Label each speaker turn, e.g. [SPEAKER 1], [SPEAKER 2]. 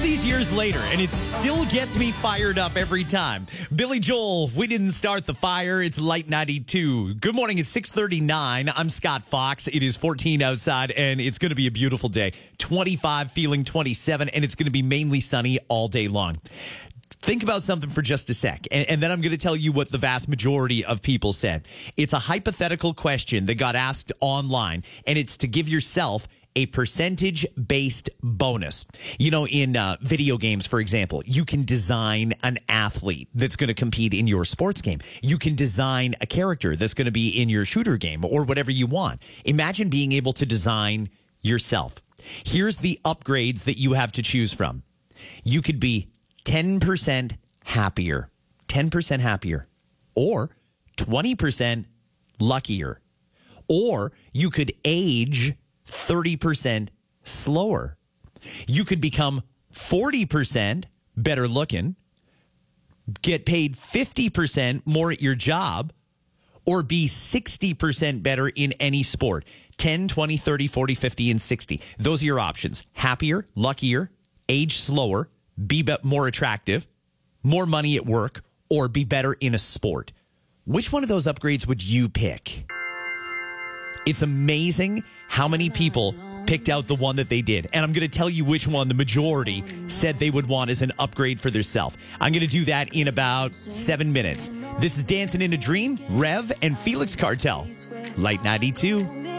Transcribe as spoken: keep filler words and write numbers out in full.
[SPEAKER 1] these years later, and it still gets me fired up every time. Billy Joel, We Didn't Start the Fire. It's Light ninety-two. Good morning. It's six thirty-nine. I'm Scott Fox. It is fourteen outside, and it's going to be a beautiful day. twenty-five, feeling twenty-seven, and it's going to be mainly sunny all day long. Think about something for just a sec, and, and then I'm going to tell you what the vast majority of people said. It's a hypothetical question that got asked online, and it's to give yourself a percentage-based bonus. You know, in uh, video games, for example, you can design an athlete that's going to compete in your sports game. You can design a character that's going to be in your shooter game or whatever you want. Imagine being able to design yourself. Here's the upgrades that you have to choose from. You could be ten percent happier, ten percent happier, or twenty percent luckier, or you could age thirty percent slower. You could become forty percent better looking, get paid fifty percent more at your job, or be sixty percent better in any sport. ten, twenty, thirty, forty, fifty, and sixty. Those are your options. Happier, luckier, age slower, be more attractive, more money at work, or be better in a sport. Which one of those upgrades would you pick? It's amazing how many people picked out the one that they did. And I'm going to tell you which one the majority said they would want as an upgrade for themselves. I'm going to do that in about seven minutes. This is Dancing in a Dream, Rev, and Felix Cartel. Light ninety-two.